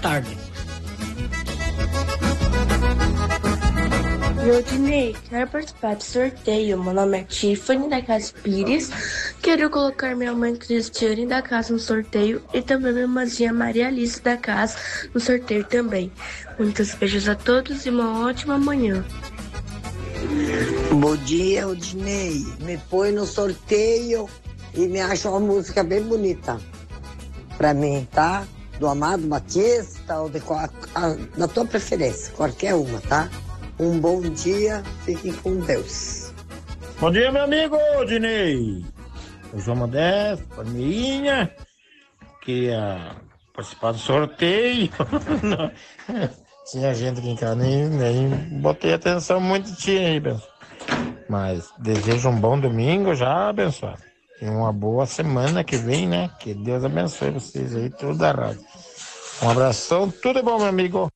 tarde. E Odinei, quero participar do sorteio. Meu nome é Tiffany, da Casa Pires. Quero colocar minha mãe Cristiane da casa no sorteio e também minha irmãzinha Maria Alice da casa no sorteio também. Muitos beijos a todos e uma ótima manhã. Bom dia, Odinei. Me põe no sorteio e me acha uma música bem bonita pra mim, tá? Do Amado Batista ou da tua preferência, qualquer uma, tá? Um bom dia, fiquem com Deus. Bom dia, meu amigo Odinei. O João Modesto, Palmeirinha, que ia participar do sorteio. Tinha gente aqui em casa, nem botei atenção muito em ti aí, benção. Mas desejo um bom domingo já, abençoado. E uma boa semana que vem, né? Que Deus abençoe vocês aí, tudo da rádio. Um abração, tudo bom, meu amigo.